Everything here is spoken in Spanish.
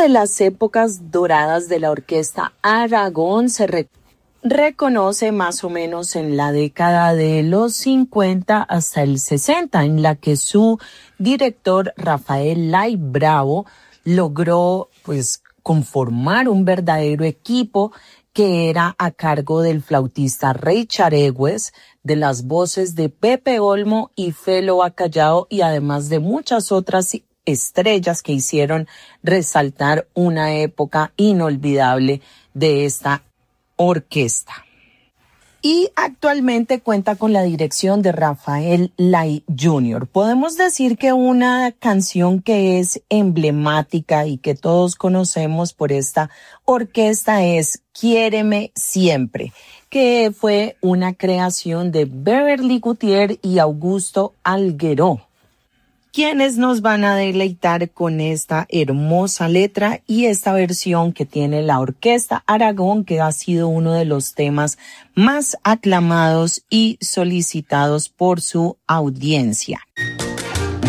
de las épocas doradas de la Orquesta Aragón se reconoce más o menos en la década de los 50 hasta el 60, en la que su director Rafael Lay Bravo logró conformar un verdadero equipo que era a cargo del flautista Rey Charegües, de las voces de Pepe Olmo y Felo Bacallao, y además de muchas otras estrellas que hicieron resaltar una época inolvidable de esta orquesta. Y actualmente cuenta con la dirección de Rafael Lay Jr. Podemos decir que una canción que es emblemática y que todos conocemos por esta orquesta es Quiéreme Siempre, que fue una creación de Beverly Gutiérrez y Augusto Algueró, quienes nos van a deleitar con esta hermosa letra y esta versión que tiene la Orquesta Aragón, que ha sido uno de los temas más aclamados y solicitados por su audiencia.